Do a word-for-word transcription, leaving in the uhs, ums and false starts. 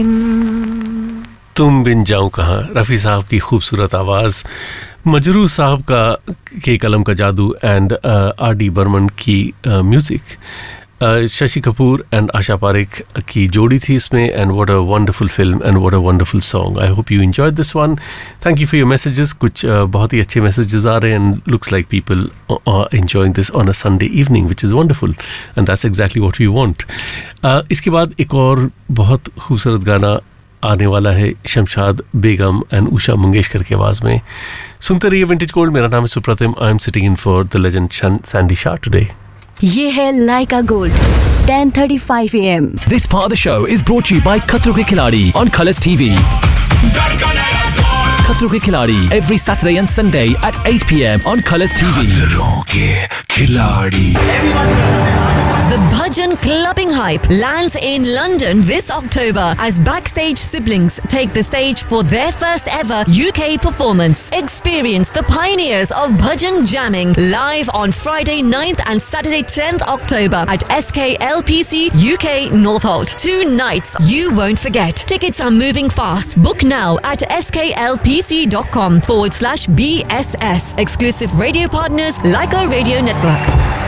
तुम बिन जाऊं कहाँ, रफ़ी साहब की खूबसूरत आवाज़, मजरू साहब का के कलम का जादू एंड आर डी बर्मन की म्यूज़िक, शशि कपूर एंड आशा पारेख की जोड़ी थी इसमें. And what a wonderful film and what a wonderful song. I hope you enjoyed this one. Thank you for your messages. कुछ uh, बहुत ही अच्छे मैसेजेस आ रहे हैं and looks like people are enjoying this on a Sunday evening which is wonderful and that's exactly what we want. इसके बाद एक और बहुत खूबसूरत गाना आने वाला है शमशाद बेगम एंड उषा मंगेशकर की आवाज़ में. सुनते रहिए विंटेज गोल्ड. मेरा नाम है Supratim. I am sitting in for the legend Sandy Shah today. ये है लाइका gold ten thirty-five a m. This part of the show is brought to you by Khatro Ke Khiladi on Colours T V. Khatro Ke Khiladi every Saturday and Sunday at eight p m on Colours T V. Khatro Ke Khiladi. The Bhajan Clubbing Hype lands in London this October as Backstage siblings take the stage for their first ever U K performance. Experience the pioneers of Bhajan jamming live on Friday ninth and Saturday tenth October at S K L P C U K Northolt. Two nights you won't forget. Tickets are moving fast. Book now at sklpc.com forward slash BSS. Exclusive radio partners, Leica Radio Network.